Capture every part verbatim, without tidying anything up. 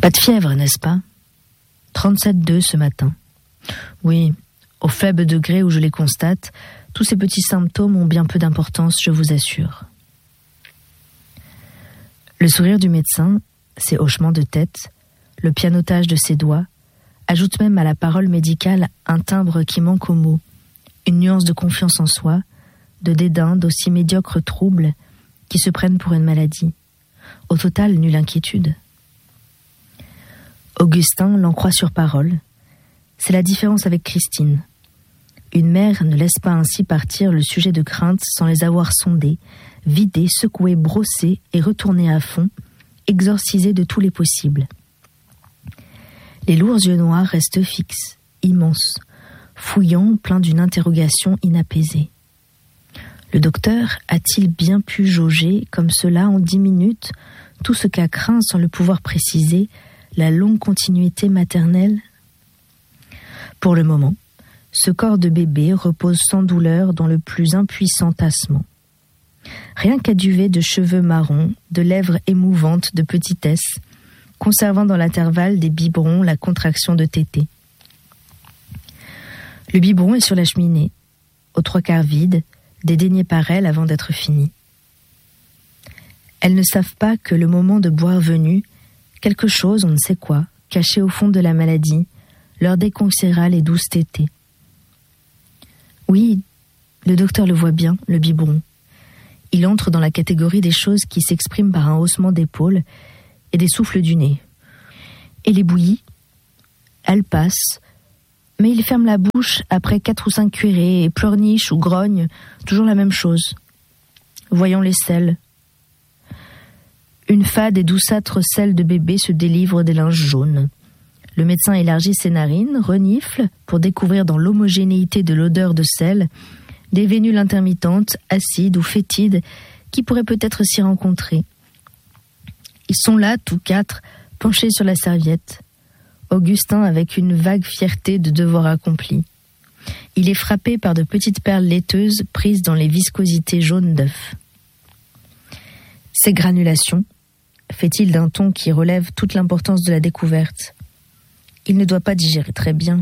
Pas de fièvre, n'est-ce pas ? trente-sept virgule deux ce matin. Oui, au faible degré où je les constate, tous ces petits symptômes ont bien peu d'importance, je vous assure. Le sourire du médecin, ses hochements de tête, le pianotage de ses doigts, ajoutent même à la parole médicale un timbre qui manque aux mots, une nuance de confiance en soi, de dédain d'aussi médiocres troubles qui se prennent pour une maladie. Au total, nulle inquiétude. Augustin l'en croit sur parole. C'est la différence avec Christine. Une mère ne laisse pas ainsi partir le sujet de crainte sans les avoir sondés, vidés, secoués, brossés et retournés à fond, exorcisés de tous les possibles. Les lourds yeux noirs restent fixes, immenses, fouillants, pleins d'une interrogation inapaisée. Le docteur a-t-il bien pu jauger, comme cela en dix minutes, tout ce qu'a craint sans le pouvoir préciser, la longue continuité maternelle ? Pour le moment, ce corps de bébé repose sans douleur dans le plus impuissant tassement. Rien qu'à duvet de cheveux marrons, de lèvres émouvantes de petitesse, conservant dans l'intervalle des biberons la contraction de tétée. Le biberon est sur la cheminée, aux trois quarts vide, dédaigné par elle avant d'être fini. Elles ne savent pas que le moment de boire venu, quelque chose, on ne sait quoi, caché au fond de la maladie, leur déconseillera les douces tétées. Oui, le docteur le voit bien, le biberon. Il entre dans la catégorie des choses qui s'expriment par un haussement d'épaule et des souffles du nez. Et les bouillies, elles passent, mais il ferme la bouche après quatre ou cinq cuillerées et pleurniche ou grogne, toujours la même chose. Voyons les selles. Une fade et douceâtre selle de bébé se délivre des linges jaunes. Le médecin élargit ses narines, renifle, pour découvrir dans l'homogénéité de l'odeur de sel des vénules intermittentes, acides ou fétides, qui pourraient peut-être s'y rencontrer. Ils sont là, tous quatre, penchés sur la serviette. Augustin avec une vague fierté de devoir accompli. Il est frappé par de petites perles laiteuses prises dans les viscosités jaunes d'œufs. Ces granulations, fait-il d'un ton qui relève toute l'importance de la découverte. Il ne doit pas digérer très bien.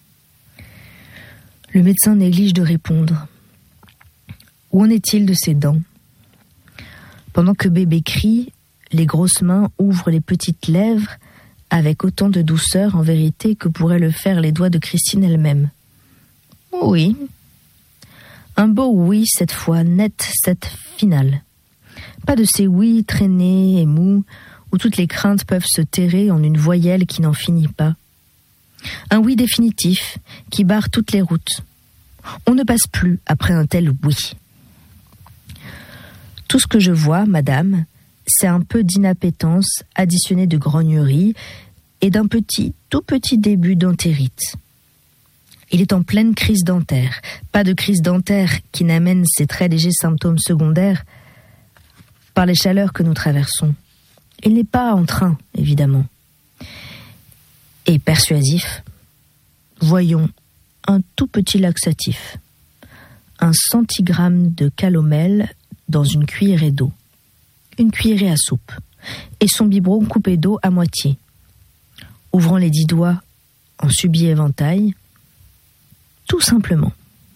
Le médecin néglige de répondre. Où en est-il de ses dents ? Pendant que bébé crie, les grosses mains ouvrent les petites lèvres avec autant de douceur en vérité que pourraient le faire les doigts de Christine elle-même. Oui. Un beau oui cette fois, net, cette finale. Pas de ces oui traînés et mous où toutes les craintes peuvent se terrer en une voyelle qui n'en finit pas. Un oui définitif qui barre toutes les routes. On ne passe plus après un tel oui. Tout ce que je vois, madame, c'est un peu d'inappétence additionné de grognerie et d'un petit, tout petit début d'entérite. Il est en pleine crise dentaire. Pas de crise dentaire qui n'amène ces très légers symptômes secondaires par les chaleurs que nous traversons. Il n'est pas en train, évidemment. Et persuasif, voyons un tout petit laxatif. Un centigramme de calomel dans une cuillerée d'eau. Une cuillerée à soupe. Et son biberon coupé d'eau à moitié. Ouvrant les dix doigts en subit éventail. Tout simplement.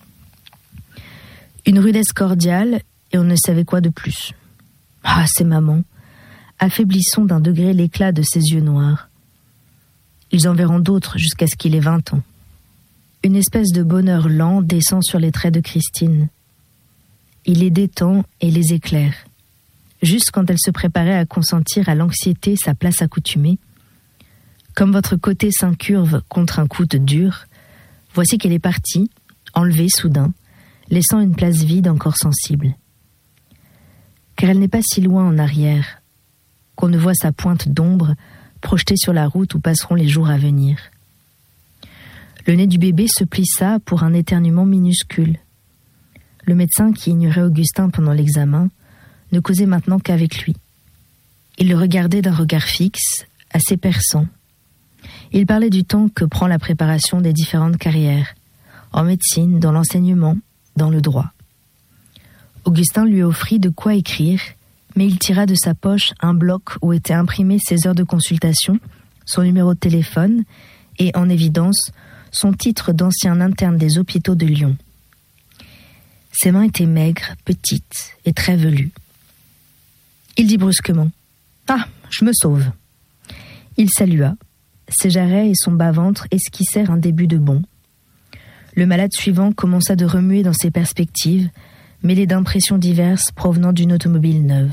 Une rudesse cordiale et on ne savait quoi de plus. Ah, c'est maman. Affaiblissons d'un degré l'éclat de ses yeux noirs. Ils en verront d'autres jusqu'à ce qu'il ait vingt ans. Une espèce de bonheur lent descend sur les traits de Christine. Il les détend et les éclaire. Juste quand elle se préparait à consentir à l'anxiété sa place accoutumée. Comme votre côté s'incurve contre un coude dur, voici qu'elle est partie, enlevée soudain, laissant une place vide encore sensible. Car elle n'est pas si loin en arrière, qu'on ne voit sa pointe d'ombre projetée sur la route où passeront les jours à venir. Le nez du bébé se plissa pour un éternuement minuscule. Le médecin qui ignorait Augustin pendant l'examen ne causait maintenant qu'avec lui. Il le regardait d'un regard fixe, assez perçant. Il parlait du temps que prend la préparation des différentes carrières, en médecine, dans l'enseignement, dans le droit. Augustin lui offrit de quoi écrire, mais il tira de sa poche un bloc où étaient imprimées ses heures de consultation, son numéro de téléphone et, en évidence, son titre d'ancien interne des hôpitaux de Lyon. Ses mains étaient maigres, petites et très velues. Il dit brusquement « Ah, je me sauve !» Il salua. Ses jarrets et son bas-ventre esquissèrent un début de bond. Le malade suivant commença de remuer dans ses perspectives, mêlées d'impressions diverses provenant d'une automobile neuve.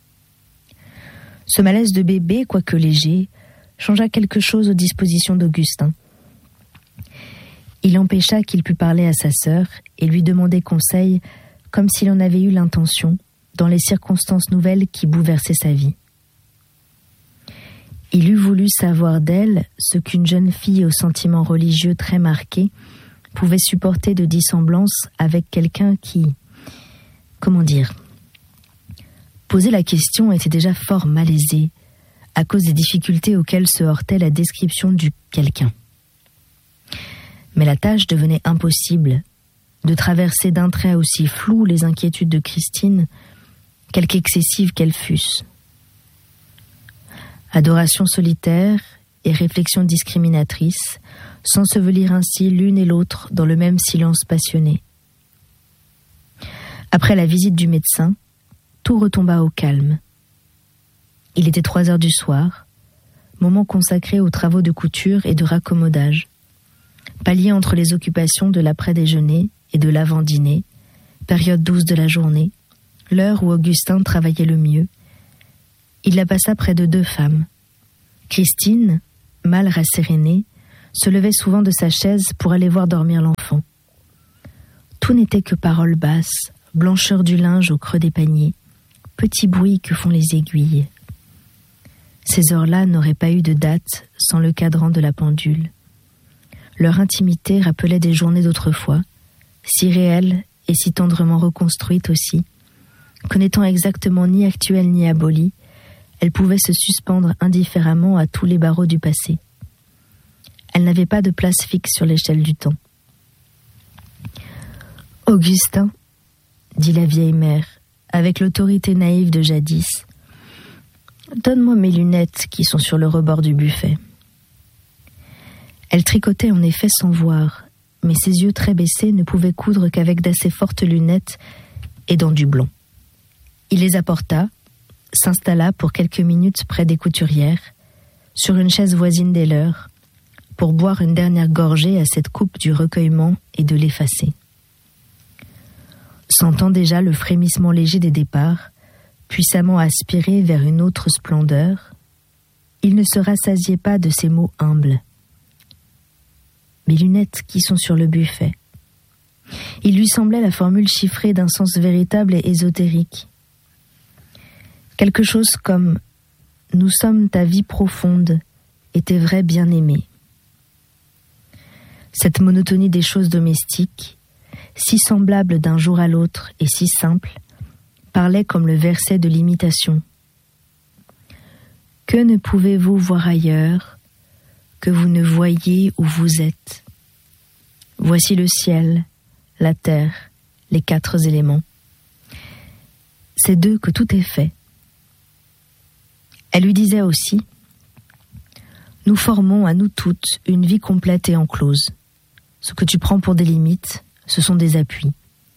Ce malaise de bébé, quoique léger, changea quelque chose aux dispositions d'Augustin. Il empêcha qu'il pût parler à sa sœur et lui demander conseil comme s'il en avait eu l'intention, dans les circonstances nouvelles qui bouleversaient sa vie. Il eût voulu savoir d'elle ce qu'une jeune fille aux sentiments religieux très marqués pouvait supporter de dissemblance avec quelqu'un qui... Comment dire ? Poser la question était déjà fort malaisé, à cause des difficultés auxquelles se heurtait la description du quelqu'un. Mais la tâche devenait impossible, de traverser d'un trait aussi flou les inquiétudes de Christine, quelque excessives qu'elles fussent. Adoration solitaire et réflexion discriminatrice s'ensevelir ainsi l'une et l'autre dans le même silence passionné. Après la visite du médecin, tout retomba au calme. Il était trois heures du soir, moment consacré aux travaux de couture et de raccommodage, palier entre les occupations de l'après-déjeuner et de l'avant-dîner, période douce de la journée, l'heure où Augustin travaillait le mieux. Il la passa près de deux femmes. Christine, mal rassérénée, se levait souvent de sa chaise pour aller voir dormir l'enfant. Tout n'était que paroles basses, blancheur du linge au creux des paniers, petits bruits que font les aiguilles. Ces heures-là n'auraient pas eu de date sans le cadran de la pendule. Leur intimité rappelait des journées d'autrefois, si réelles et si tendrement reconstruites aussi, que n'étant exactement ni actuelles ni abolies, elles pouvaient se suspendre indifféremment à tous les barreaux du passé. Elles n'avaient pas de place fixe sur l'échelle du temps. « Augustin, » dit la vieille mère, avec l'autorité naïve de jadis, « donne-moi mes lunettes qui sont sur le rebord du buffet. » Elle tricotait en effet sans voir, mais ses yeux très baissés ne pouvaient coudre qu'avec d'assez fortes lunettes et dans du blond. Il les apporta, s'installa pour quelques minutes près des couturières, sur une chaise voisine des leurs, pour boire une dernière gorgée à cette coupe du recueillement et de l'effacer. Sentant déjà le frémissement léger des départs, puissamment aspiré vers une autre splendeur, il ne se rassasiait pas de ces mots humbles. Mes lunettes qui sont sur le buffet. Il lui semblait la formule chiffrée d'un sens véritable et ésotérique. Quelque chose comme « Nous sommes ta vie profonde et tes vrais bien-aimés ». Cette monotonie des choses domestiques, si semblable d'un jour à l'autre et si simple, parlait comme le verset de l'imitation. Que ne pouvez-vous voir ailleurs que vous ne voyez où vous êtes? Voici le ciel, la terre, les quatre éléments. C'est d'eux que tout est fait. Elle lui disait aussi « Nous formons à nous toutes une vie complète et enclose. Ce que tu prends pour des limites, ce sont des appuis.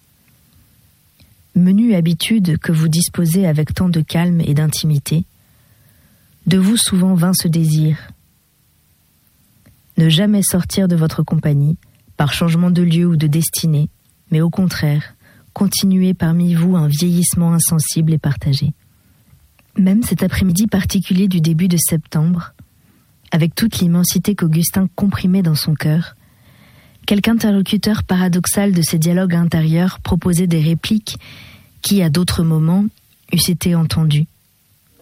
Menue habitude que vous disposez avec tant de calme et d'intimité, de vous souvent vint ce désir. Ne jamais sortir de votre compagnie, par changement de lieu ou de destinée, mais au contraire, continuer parmi vous un vieillissement insensible et partagé. » Même cet après-midi particulier du début de septembre, avec toute l'immensité qu'Augustin comprimait dans son cœur, quelque interlocuteur paradoxal de ces dialogues intérieurs proposait des répliques qui, à d'autres moments, eussent été entendues.